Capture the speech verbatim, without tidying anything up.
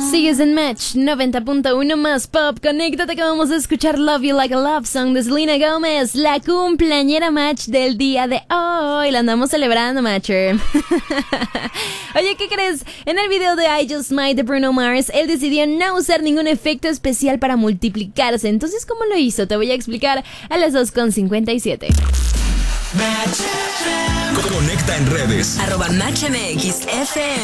Sigues en Match noventa punto uno más pop. Conéctate que vamos a escuchar Love You Like a Love Song de Selena Gomez, la cumpleañera Match del día de hoy. La andamos celebrando, Matcher. Oye, ¿qué crees? En el video de I Just Might de Bruno Mars, él decidió no usar ningún efecto especial para multiplicarse. Entonces, ¿cómo lo hizo? Te voy a explicar a las dos con cincuenta y siete. Conecta en redes arroba Match M X F M.